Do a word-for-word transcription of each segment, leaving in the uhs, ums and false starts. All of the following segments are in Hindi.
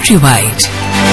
Countrywide।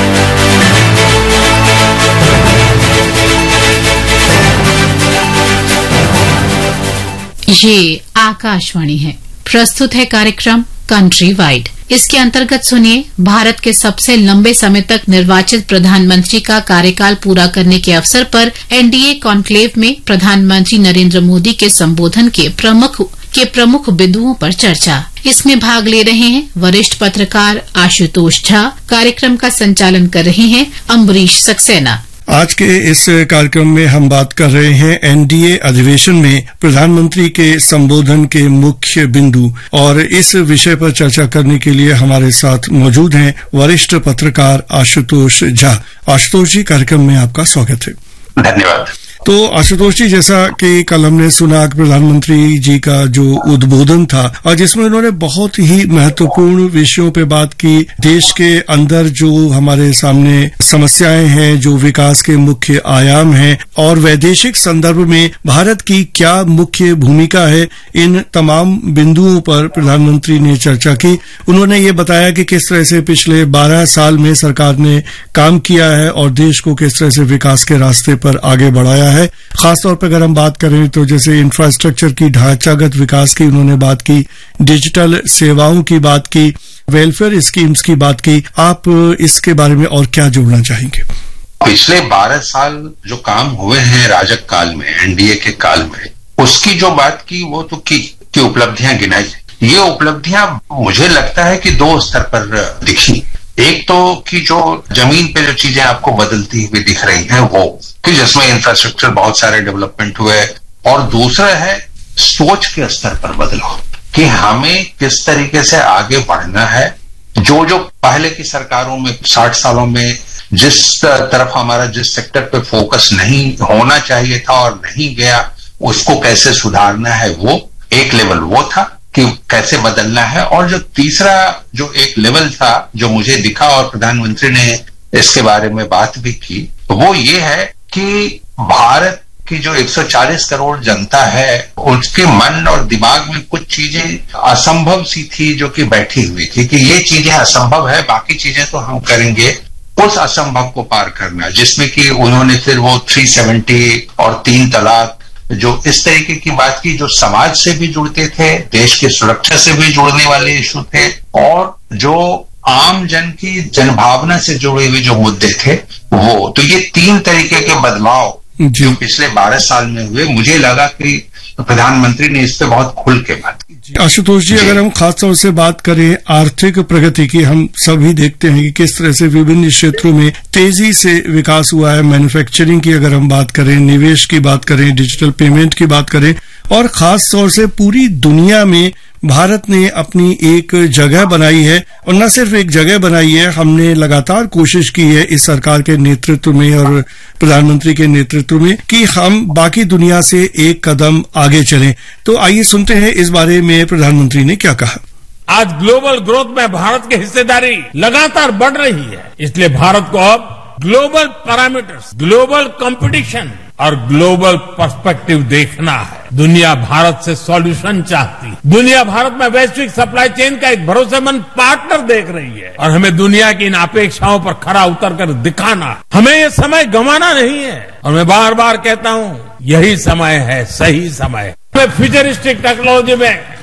ये आकाशवाणी है। प्रस्तुत है कार्यक्रम कंट्री वाइड। इसके अंतर्गत सुनिए भारत के सबसे लंबे समय तक निर्वाचित प्रधानमंत्री का कार्यकाल पूरा करने के अवसर पर एनडीए कॉन्क्लेव में प्रधानमंत्री नरेंद्र मोदी के संबोधन के प्रमुख के प्रमुख बिंदुओं पर चर्चा। इसमें भाग ले रहे हैं वरिष्ठ पत्रकार आशुतोष झा। कार्यक्रम का संचालन कर रहे हैं अम्बरीश सक्सेना। आज के इस कार्यक्रम में हम बात कर रहे हैं एनडीए अधिवेशन में प्रधानमंत्री के संबोधन के मुख्य बिंदु, और इस विषय पर चर्चा करने के लिए हमारे साथ मौजूद हैं वरिष्ठ पत्रकार आशुतोष झा। आशुतोष जी, कार्यक्रम में आपका स्वागत है। धन्यवाद। तो आशुतोष जी, जैसा कि कल हमने सुना प्रधानमंत्री जी का जो उद्बोधन था और जिसमें उन्होंने बहुत ही महत्वपूर्ण विषयों पे बात की, देश के अंदर जो हमारे सामने समस्याएं हैं, जो विकास के मुख्य आयाम हैं और वैदेशिक संदर्भ में भारत की क्या मुख्य भूमिका है, इन तमाम बिंदुओं पर प्रधानमंत्री ने चर्चा की। उन्होंने ये बताया कि किस तरह से पिछले बारह साल में सरकार ने काम किया है और देश को किस तरह से विकास के रास्ते पर आगे बढ़ाया है। खासतौर पर अगर हम बात करें तो जैसे इंफ्रास्ट्रक्चर की ढांचागत विकास की उन्होंने बात की, डिजिटल सेवाओं की बात की, वेलफेयर स्कीम्स की बात की। आप इसके बारे में और क्या जोड़ना चाहेंगे? पिछले बारह साल जो काम हुए हैं राजग काल में, एनडीए के काल में, उसकी जो बात की वो तो की कि उपलब्धियां गिनाई। ये उपलब्धियां मुझे लगता है कि दो स्तर पर दिखी। एक तो कि जो जमीन पे जो चीजें आपको बदलती हुई दिख रही हैं वो कि जिसमें इंफ्रास्ट्रक्चर बहुत सारे डेवलपमेंट हुए, और दूसरा है सोच के स्तर पर बदलाव कि हमें किस तरीके से आगे बढ़ना है। जो जो पहले की सरकारों में साठ सालों में जिस तरफ हमारा जिस सेक्टर पे फोकस नहीं होना चाहिए था और नहीं गया, उसको कैसे सुधारना है, वो एक लेवल वो था कि कैसे बदलना है। और जो तीसरा जो एक लेवल था जो मुझे दिखा और प्रधानमंत्री ने इसके बारे में बात भी की, वो ये है कि भारत की जो एक सौ चालीस करोड़ जनता है, उसके मन और दिमाग में कुछ चीजें असंभव सी थी जो कि बैठी हुई थी कि ये चीजें असंभव है, बाकी चीजें तो हम करेंगे। उस असंभव को पार करना, जिसमें कि उन्होंने फिर वो तीन सौ सत्तर और तीन तलाक, जो इस तरीके की बात की, जो समाज से भी जुड़ते थे, देश की सुरक्षा से भी जुड़ने वाले इशू थे, और जो आम जन की जनभावना से जुड़े हुए जो मुद्दे थे वो। तो ये तीन तरीके के बदलाव जो पिछले बारह साल में हुए, मुझे लगा कि प्रधानमंत्री ने इस पे बहुत खुल के बात की। आशुतोष जी, अगर हम खासतौर से बात करें आर्थिक प्रगति की, हम सभी देखते हैं कि किस तरह से विभिन्न क्षेत्रों में तेजी से विकास हुआ है। मैन्युफैक्चरिंग की अगर हम बात करें, निवेश की बात करें, डिजिटल पेमेंट की बात करें, और खास तौर से पूरी दुनिया में भारत ने अपनी एक जगह बनाई है। और न सिर्फ एक जगह बनाई है, हमने लगातार कोशिश की है इस सरकार के नेतृत्व में और प्रधानमंत्री के नेतृत्व में कि हम बाकी दुनिया से एक कदम आगे चलें। तो आइए सुनते हैं इस बारे में प्रधानमंत्री ने क्या कहा। आज ग्लोबल ग्रोथ में भारत की हिस्सेदारी लगातार बढ़ रही है, इसलिए भारत को अब ग्लोबल पैरामीटर्स, ग्लोबल कंपटीशन और ग्लोबल पर्सपेक्टिव देखना है। दुनिया भारत से सॉल्यूशन चाहती है। दुनिया भारत में वैश्विक सप्लाई चेन का एक भरोसेमंद पार्टनर देख रही है, और हमें दुनिया की इन अपेक्षाओं पर खरा उतर कर दिखाना, हमें ये समय गंवाना नहीं है। और मैं बार बार कहता हूं, यही समय है, सही समय। हमें फ्यूचरिस्टिक टेक्नोलॉजी में